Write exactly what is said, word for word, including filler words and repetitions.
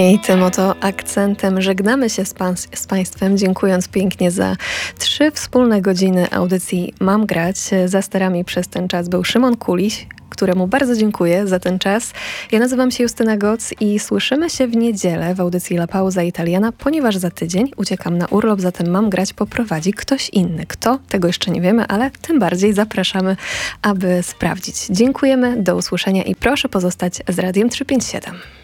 I tym oto akcentem żegnamy się z, pan, z Państwem, dziękując pięknie za trzy wspólne godziny audycji Mam Grać. Za sterami przez ten czas był Szymon Kuliś, któremu bardzo dziękuję za ten czas. Ja nazywam się Justyna Goc i słyszymy się w niedzielę w audycji La Pauza Italiana, ponieważ za tydzień uciekam na urlop, zatem Mam Grać poprowadzi ktoś inny. Kto? Tego jeszcze nie wiemy, ale tym bardziej zapraszamy, aby sprawdzić. Dziękujemy, do usłyszenia i proszę pozostać z Radiem trzysta pięćdziesiąt siedem.